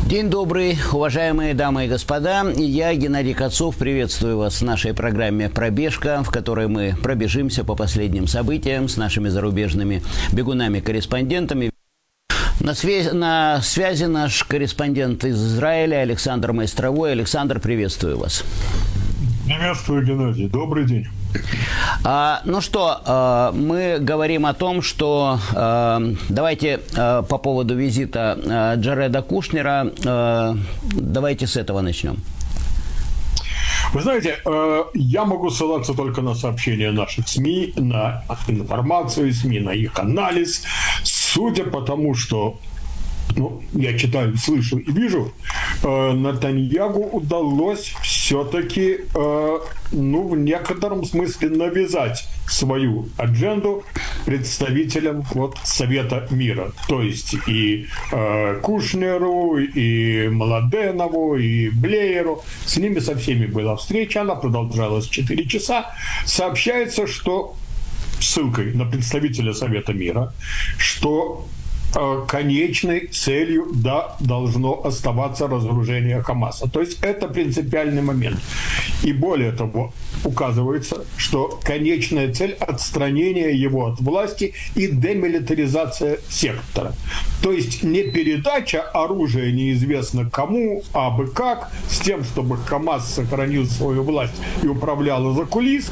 День добрый, уважаемые дамы и господа. Я, Геннадий Кацов, приветствую вас в нашей программе «Пробежка», в которой мы пробежимся по последним событиям с нашими зарубежными бегунами-корреспондентами. На связи наш корреспондент из Израиля Александр Майстровой. Александр, приветствую вас. Приветствую, Геннадий. Добрый день. Ну что, мы говорим о том, что давайте по поводу визита Джареда Кушнера, давайте с этого начнем. Вы знаете, я могу ссылаться только на сообщения наших СМИ, на информацию СМИ, на их анализ. Судя по тому, что я читаю, слышу и вижу, Нетаньяху удалось все-таки, в некотором смысле навязать свою адженду представителям Совета мира. То есть и Кушнеру, и Младенову, и Блееру. С ними со всеми была встреча, она продолжалась 4 часа. Сообщается, что, ссылкой на представителя Совета мира, что конечной целью, должно оставаться разоружение Хамаса. То есть это принципиальный момент. И более того, указывается, что конечная цель – отстранение его от власти и демилитаризация сектора. То есть не передача оружия неизвестно кому, абы как, с тем, чтобы Хамас сохранил свою власть и управлял из-за кулис,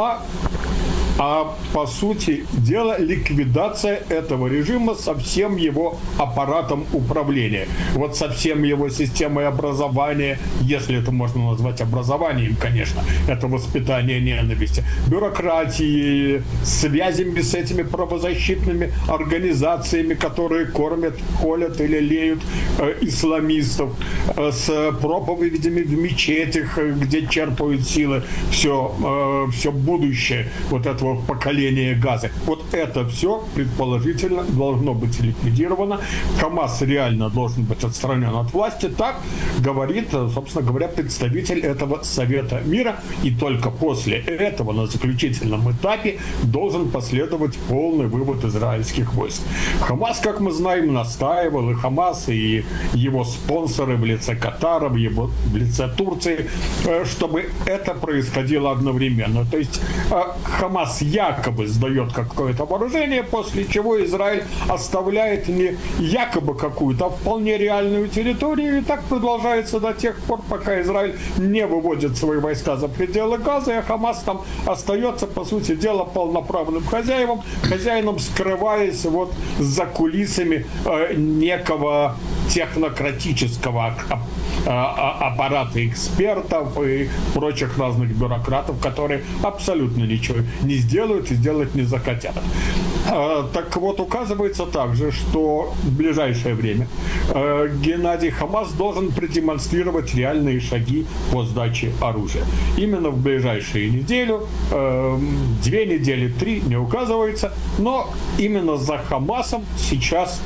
а по сути дела ликвидация этого режима со всем его аппаратом управления. Со всем его системой образования, если это можно назвать образованием, конечно, это воспитание ненависти, бюрократией, связями с этими правозащитными организациями, которые кормят, холят или леют исламистов, с проповедями в мечетях, где черпают силы все будущее этого поколения Газы. Это все предположительно должно быть ликвидировано. Хамас реально должен быть отстранен от власти. Так говорит, собственно говоря, представитель этого Совета мира. И только после этого на заключительном этапе должен последовать полный вывод израильских войск. Хамас, как мы знаем, настаивал, и Хамас, и его спонсоры в лице Катара, в лице Турции, чтобы это происходило одновременно. То есть Хамас якобы сдает какое-то вооружение, после чего Израиль оставляет не якобы какую-то, а вполне реальную территорию, и так продолжается до тех пор, пока Израиль не выводит свои войска за пределы Газы, а Хамас там остается, по сути дела, полноправным хозяином, скрываясь за кулисами некого технократического аппарата экспертов и прочих разных бюрократов, которые абсолютно ничего не сделают и сделать не захотят. Так указывается также, что в ближайшее время Геннадий Хамас должен продемонстрировать реальные шаги по сдаче оружия. Именно в ближайшую неделю, 2 недели, 3, не указывается, но именно за Хамасом сейчас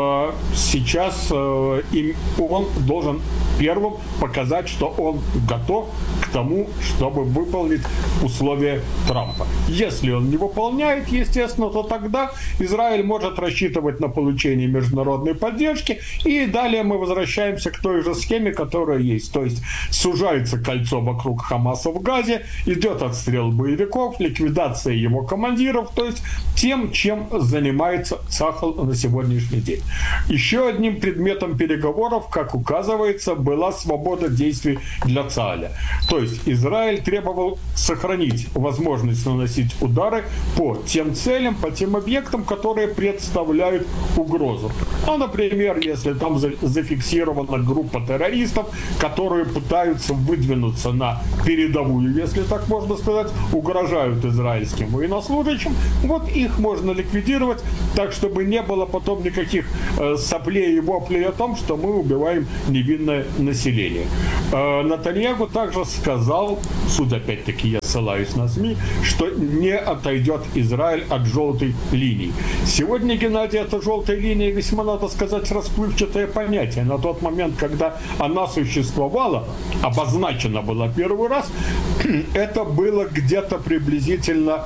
он должен первым показать, что он готов к тому, чтобы выполнить условия Трампа. Если он не выполняет, естественно, то тогда Израиль может рассчитывать на получение международной поддержки, и далее мы возвращаемся к той же схеме, которая есть. То есть сужается кольцо вокруг Хамаса в Газе, идет отстрел боевиков, ликвидация его командиров, то есть тем, чем занимается Цахал на сегодняшний день. Еще одним предметом переговоров, как указывается, была свобода действий для Цахаля. То есть Израиль требовал сохранить возможность наносить удары по тем целям, по тем объектам, которые представляют угрозу. Например, если там зафиксирована группа террористов, которые пытаются выдвинуться на передовую, если так можно сказать, угрожают израильским военнослужащим, их можно ликвидировать, так чтобы не было потом никаких соплей и воплей о том, что мы убиваем невинное население. Нетаньяху также сказал, судя опять-таки ссылаюсь на СМИ, что не отойдет Израиль от желтой линии. Сегодня, Геннадий, эта желтая линия весьма, надо сказать, расплывчатое понятие. На тот момент, когда она существовала, обозначена была первый раз, это было где-то приблизительно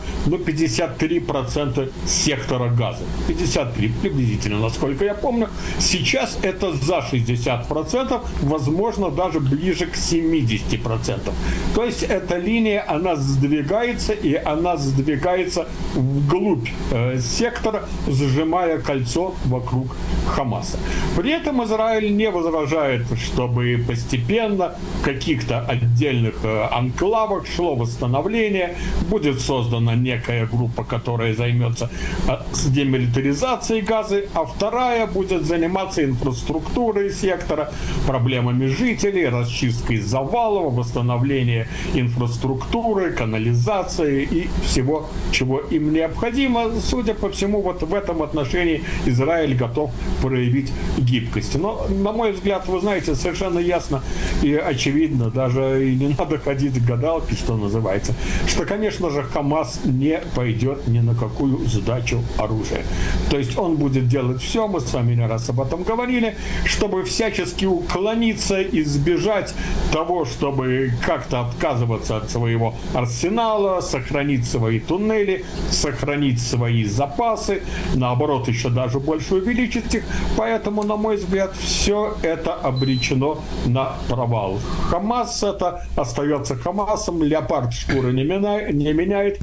53% сектора газа. 53 приблизительно, насколько я помню. Сейчас это за 60%, возможно, даже ближе к 70%. То есть эта линия, она сдвигается, и она сдвигается вглубь сектора, сжимая кольцо вокруг Хамаса. При этом Израиль не возражает, чтобы постепенно в каких-то отдельных анклавах шло восстановление, будет создана некая группа, которая займется демилитаризацией Газа, а вторая будет заниматься инфраструктурой сектора, проблемами жителей, расчисткой завалов, восстановлением инфраструктуры, канализации и всего, чего им необходимо. Судя по всему, вот в этом отношении Израиль готов проявить гибкость. Но, на мой взгляд, вы знаете, совершенно ясно и очевидно, даже и не надо ходить к гадалке, что называется, что, конечно же, Хамас не пойдет ни на какую сдачу оружия. То есть он будет делать все, мы с вами не раз об этом говорили, чтобы всячески уклониться, избежать того, чтобы как-то отказываться от своего арсенала, сохранить свои туннели, сохранить свои запасы, наоборот, еще даже больше увеличить их. Поэтому, на мой взгляд, все это обречено на провал. Хамас это остается Хамасом, леопард шкуры не меняет,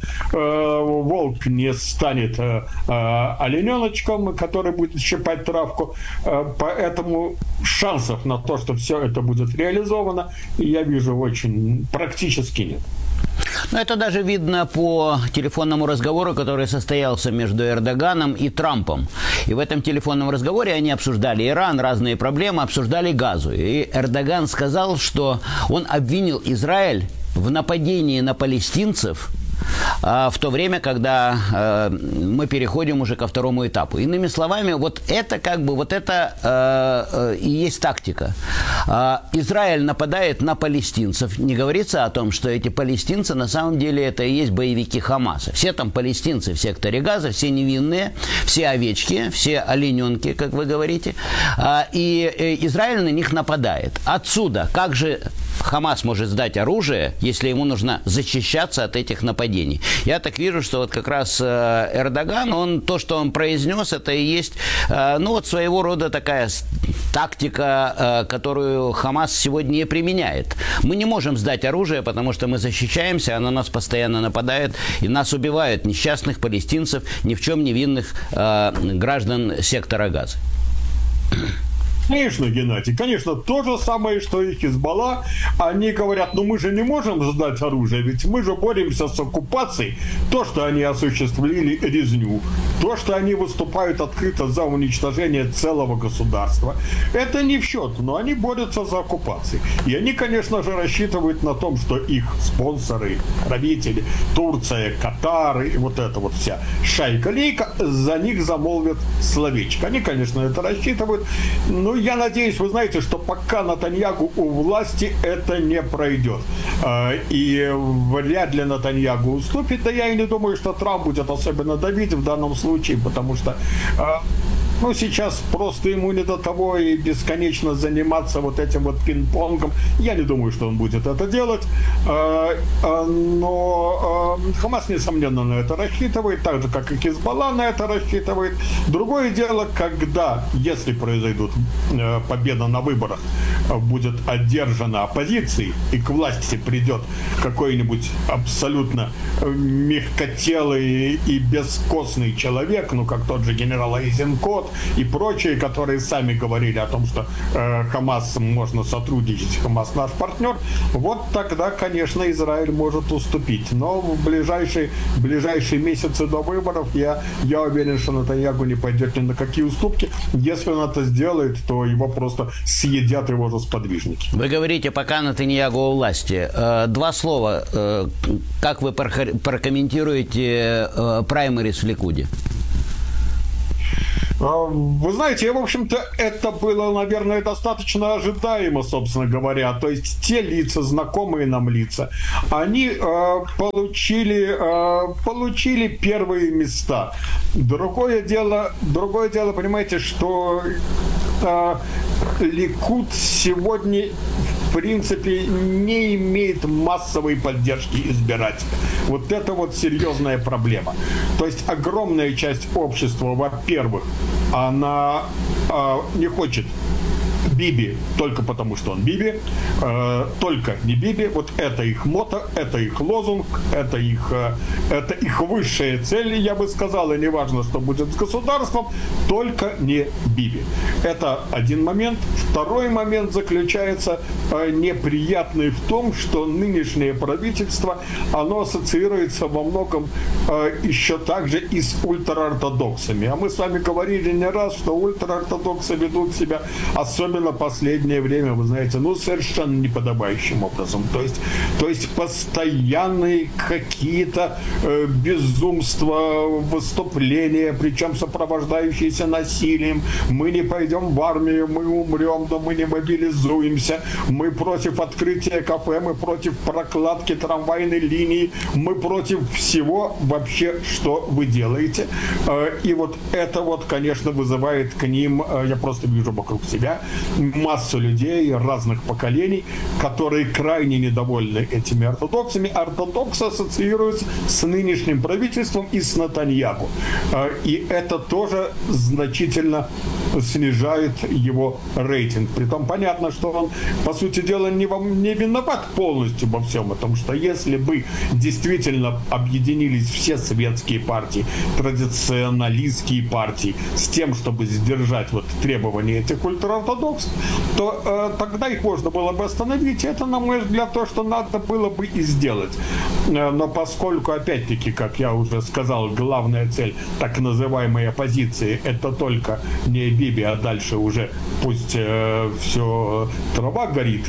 волк не станет олененочком, который будет щипать травку. Поэтому шансов на то, что все это будет реализовано, я вижу очень практически нет. Но это даже видно по телефонному разговору, который состоялся между Эрдоганом и Трампом. И в этом телефонном разговоре они обсуждали Иран, разные проблемы, обсуждали Газу. И Эрдоган сказал, что он обвинил Израиль в нападении на палестинцев в то время, когда мы переходим уже ко второму этапу. Иными словами, вот это как бы, вот это и есть тактика. Израиль нападает на палестинцев. Не говорится о том, что эти палестинцы на самом деле это и есть боевики Хамаса. Все там палестинцы в секторе Газа, все невинные, все овечки, все олененки, как вы говорите. И Израиль на них нападает. Отсюда, как же Хамас может сдать оружие, если ему нужно защищаться от этих нападений? Я так вижу, что вот как раз Эрдоган, он то, что он произнес, это и есть, ну вот своего рода такая тактика, которую Хамас сегодня не применяет. Мы не можем сдать оружие, потому что мы защищаемся, а на нас постоянно нападают, и нас убивают несчастных палестинцев, ни в чем невинных граждан сектора Газа. Конечно, Геннадий, конечно, то же самое, что и Хизбалла. Они говорят, ну мы же не можем сдать оружие, ведь мы же боремся с оккупацией. То, что они осуществили резню, то, что они выступают открыто за уничтожение целого государства, это не в счет, но они борются за оккупацией. И они, конечно же, рассчитывают на том, что их спонсоры, правители, Турция, Катар и вот эта вот вся шайка-лейка за них замолвят словечко. Они, конечно, это рассчитывают, но я надеюсь, вы знаете, что пока Нетаньяху у власти, это не пройдет. И вряд ли Нетаньяху уступит. Да я и не думаю, что Трамп будет особенно давить в данном случае, потому что ну, сейчас просто ему не до того и бесконечно заниматься вот этим вот пинг-понгом. Я не думаю, что он будет это делать. Но Хамас, несомненно, на это рассчитывает, так же, как и Хизбалла на это рассчитывает. Другое дело, когда, если произойдут победа на выборах, будет одержана оппозицией, и к власти придет какой-нибудь абсолютно мягкотелый и бескостный человек, ну, как тот же генерал Айзенкот, и прочие, которые сами говорили о том, что Хамас можно сотрудничать, Хамас наш партнер, вот тогда, конечно, Израиль может уступить. Но в ближайшие месяцы до выборов я уверен, что Нетаньяху не пойдет ни на какие уступки. Если он это сделает, то его просто съедят его же сподвижники. Вы говорите, пока Нетаньяху у власти. Два слова. Как вы прокомментируете праймериз в Ликуде? Вы знаете, в общем-то, это было, наверное, достаточно ожидаемо, собственно говоря. То есть те лица, знакомые нам лица, они получили первые места. Другое дело, понимаете, что Ликуд сегодня в принципе не имеет массовой поддержки избирателей. Вот это вот серьезная проблема. То есть огромная часть общества, во-первых, она не хочет Биби только потому, что он Биби, только не Биби. Вот это их мото, это их лозунг, это их высшая цель, я бы сказал, и неважно, что будет с государством, только не Биби. Это один момент. Второй момент заключается неприятный в том, что нынешнее правительство, оно ассоциируется во многом еще также и с ультраортодоксами. А мы с вами говорили не раз, что ультраортодоксы ведут себя, особенно последнее время, вы знаете, совершенно неподобающим образом. То есть постоянные какие-то безумства, выступления, причем сопровождающиеся насилием. Мы не пойдем в армию, мы умрем, но мы не мобилизуемся. Мы против открытия кафе, мы против прокладки трамвайной линии, мы против всего вообще, что вы делаете. И вот это вот, конечно, вызывает к ним, я просто вижу вокруг себя, массу людей разных поколений, которые крайне недовольны этими ортодоксами. Ортодоксы ассоциируются с нынешним правительством и с Нетаньяху. И это тоже значительно снижает его рейтинг. Притом понятно, что он, по сути дела, не виноват полностью во всем, потому что если бы действительно объединились все светские партии, традиционалистские партии с тем, чтобы сдержать вот требования этих ультраортодоксов, то тогда их можно было бы остановить. Это, на мой взгляд, то, что надо было бы и сделать. Но поскольку, опять-таки, как я уже сказал, главная цель так называемой оппозиции — это только не Биби, а дальше уже пусть все трава горит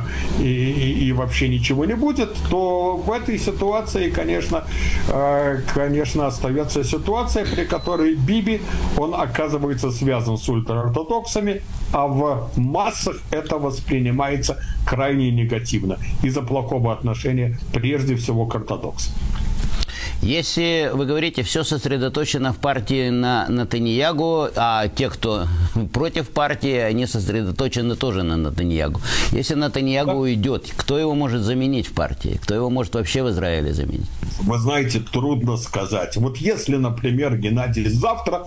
и вообще ничего не будет, то в этой ситуации, конечно, остается ситуация, при которой Биби, он оказывается связан с ультраортодоксами, а в массах это воспринимается крайне негативно из-за плохого отношения прежде всего к ортодоксам. Если вы говорите, все сосредоточено в партии на Нетаньяху, а те, кто против партии, они сосредоточены тоже на Нетаньяху. Если Нетаньяху уйдет, кто его может заменить в партии? Кто его может вообще в Израиле заменить? Вы знаете, трудно сказать. Вот если, например, Геннадий завтра,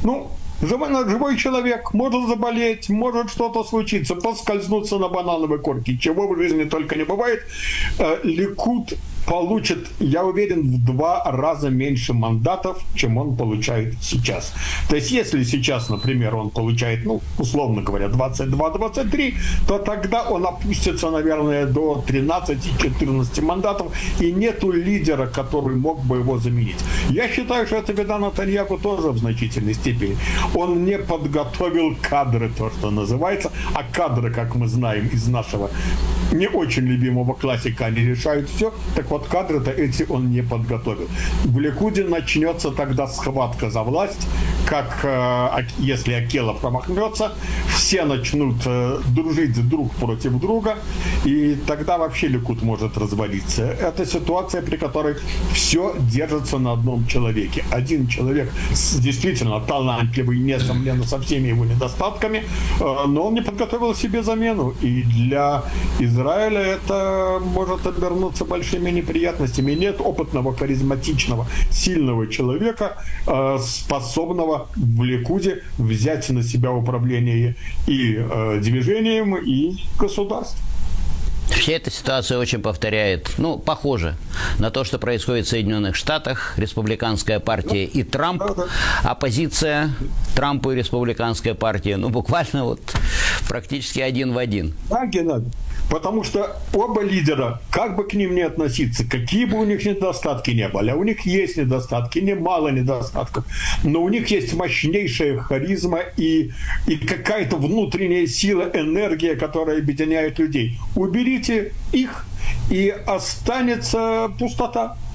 живой человек, может заболеть, может что-то случиться, поскользнуться на банановой корке, чего в жизни только не бывает, Ликуд получит, я уверен, в 2 раза меньше мандатов, чем он получает сейчас. То есть, если сейчас, например, он получает, условно говоря, 22-23, то тогда он опустится, наверное, до 13-14 мандатов, и нету лидера, который мог бы его заменить. Я считаю, что это беда Нетаньяху тоже в значительной степени. Он не подготовил кадры, то, что называется, а кадры, как мы знаем из нашего не очень любимого классика, они решают все. Так вот, кадры-то эти он не подготовил. В Ликуде начнется тогда схватка за власть, как если Акелов промахнется, все начнут дружить друг против друга, и тогда вообще Ликуд может развалиться. Это ситуация, при которой все держится на одном человеке. Один человек действительно талантливый, несомненно, со всеми его недостатками, но он не подготовил себе замену. И для Израиля это может обернуться большими неприятностями. Нет опытного, харизматичного, сильного человека, способного в Ликуде взять на себя управление и движением, и государством. Вся эта ситуация очень повторяет, похоже на то, что происходит в Соединенных Штатах. Республиканская партия и Трамп, оппозиция Трампу и республиканская партия, буквально практически один в один. Да, Геннадий. Потому что оба лидера, как бы к ним ни относиться, какие бы у них недостатки не были, а у них есть недостатки, немало недостатков, но у них есть мощнейшая харизма и какая-то внутренняя сила, энергия, которая объединяет людей. Уберите их, и останется пустота.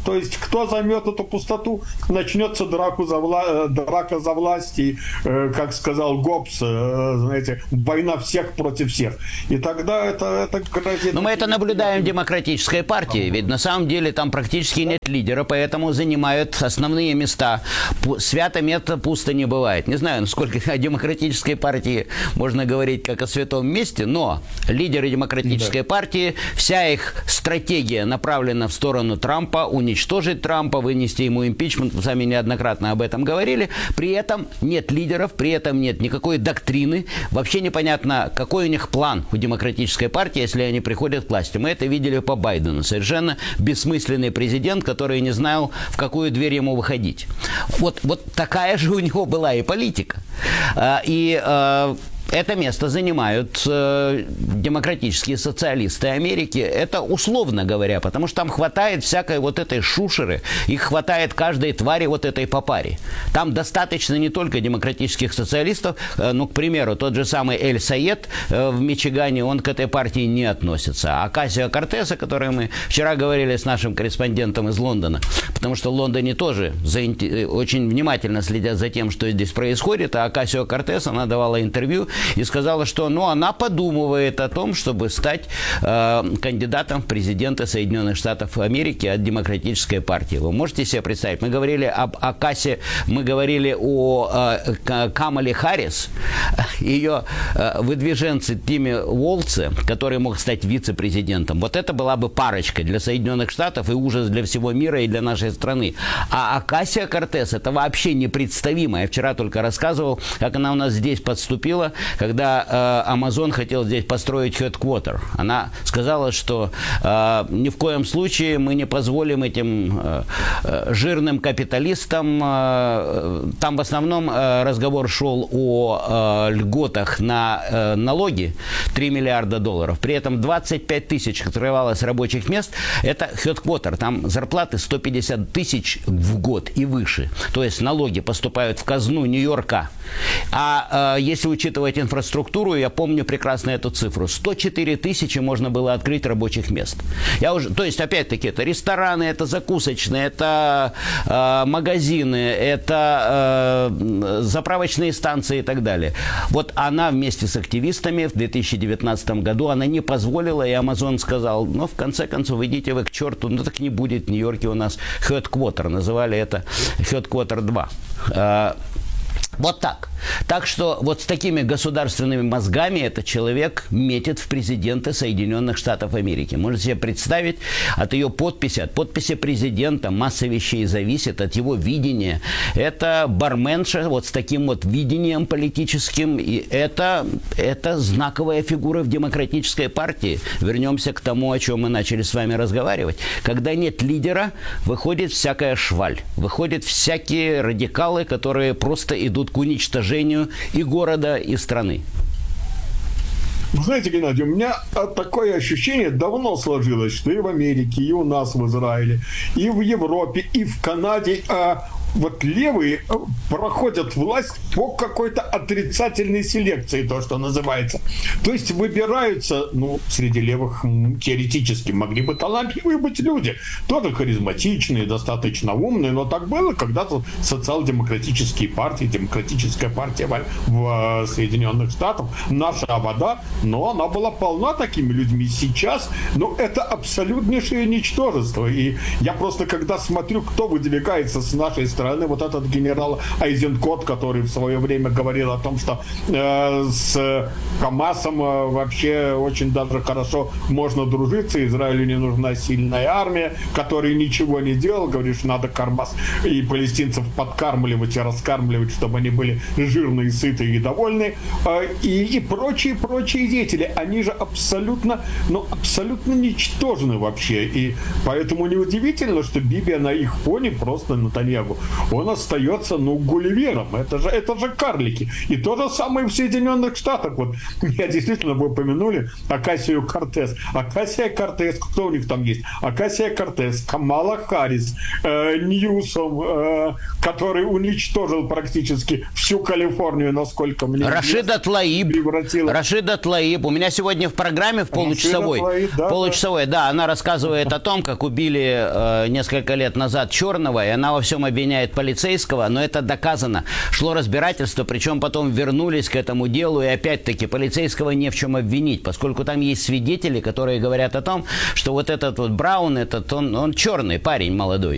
То есть, кто займет эту пустоту, начнется драка за власть, и, как сказал Гоббс, знаете, война всех против всех. И тогда это грозит... Но мы это наблюдаем в демократической партии, ведь на самом деле там практически нет лидера, поэтому занимают основные места. Свято место пусто не бывает. Не знаю, насколько о демократической партии можно говорить как о святом месте, но лидеры демократической партии, вся их стратегия направлена в сторону Трампа, уничтожить Трампа, вынести ему импичмент, вы сами неоднократно об этом говорили. При этом нет лидеров, при этом нет никакой доктрины. Вообще непонятно, какой у них план у демократической партии, если они приходят к власти. Мы это видели по Байдену. Совершенно бессмысленный президент, который не знал, в какую дверь ему выходить. Вот такая же у него была и политика. Это место занимают демократические социалисты Америки. Это условно говоря, потому что там хватает всякой вот этой шушеры, их хватает каждой твари вот этой по паре. Там достаточно не только демократических социалистов, к примеру, тот же самый Эль Саед в Мичигане, он к этой партии не относится. А Окасио-Кортес, о которой мы вчера говорили с нашим корреспондентом из Лондона, потому что в Лондоне тоже очень внимательно следят за тем, что здесь происходит, а Окасио-Кортес, она давала интервью и сказала, что она подумывает о том, чтобы стать кандидатом в президенты Соединенных Штатов Америки от Демократической партии. Вы можете себе представить? Мы говорили об Окасе, мы говорили о Камале Харрис, ее выдвиженце Тимми Уолтсе, который мог стать вице-президентом. Вот это была бы парочка для Соединенных Штатов и ужас для всего мира и для нашей страны. А Окасио-Кортес это вообще непредставимо. Я вчера только рассказывал, как она у нас здесь подступила, когда Amazon хотел здесь построить headquarter. Она сказала, что ни в коем случае мы не позволим этим жирным капиталистам. Там в основном разговор шел о льготах на налоги 3 миллиарда долларов. При этом 25 тысяч открывалось рабочих мест. Это headquarter. Там зарплаты 150 тысяч в год и выше. То есть налоги поступают в казну Нью-Йорка. А если учитывать инфраструктуру, я помню прекрасно эту цифру. 104 тысячи можно было открыть рабочих мест. То есть, опять-таки, это рестораны, это закусочные, это магазины, это заправочные станции и так далее. Вот она вместе с активистами в 2019 году, она не позволила, и Amazon сказал, в конце концов, идите вы к черту, так не будет в Нью-Йорке у нас headquarter. Называли это headquarter 2. Вот так. Так что вот с такими государственными мозгами этот человек метит в президенты Соединенных Штатов Америки. Можете себе представить, от ее подписи, от подписи президента масса вещей зависит, от его видения. Это барменша вот с таким вот видением политическим, и это знаковая фигура в демократической партии. Вернемся к тому, о чем мы начали с вами разговаривать. Когда нет лидера, выходит всякая шваль, выходят всякие радикалы, которые просто идут к уничтожению и города, и страны. Вы знаете, Геннадий, у меня такое ощущение давно сложилось, что и в Америке, и у нас в Израиле, и в Европе, и в Канаде вот левые проходят власть по какой-то отрицательной селекции, то, что называется. То есть выбираются, среди левых теоретически могли бы талантливые быть люди, тоже харизматичные, достаточно умные, но так было когда-то социал-демократические партии, демократическая партия в Соединенных Штатах, наша вода, но она была полна такими людьми. Сейчас, это абсолютнейшее ничтожество. И я просто, когда смотрю, кто выдвигается с нашей стороны, вот этот генерал Айзенкот, который в свое время говорил о том, что с Хамасом вообще очень даже хорошо можно дружиться, Израилю не нужна сильная армия, который ничего не делал, говорит, что надо Хамас и палестинцев подкармливать и раскармливать, чтобы они были жирные, сытые и довольны, и прочие деятели, они же абсолютно ничтожны вообще, и поэтому неудивительно, что Биби на их фоне просто Нетаньяху он остается, Гулливером. Это же карлики. И то же самое в Соединенных Штатах. Вот я действительно, вы упомянули Окасию Кортес. Окасия Кортес, кто у них там есть? Окасия Кортес, Камала Харрис, Ньюсом, который уничтожил практически всю Калифорнию, насколько мне Рашида Тлаиб. Рашида Тлаиб. У меня сегодня в программе в получасовой, да, она рассказывает о том, как убили несколько лет назад Черного, и она во всем обвиняет полицейского, но это доказано. Шло разбирательство, причем потом вернулись к этому делу, и опять-таки полицейского не в чем обвинить, поскольку там есть свидетели, которые говорят о том, что вот этот вот Браун, он черный парень молодой.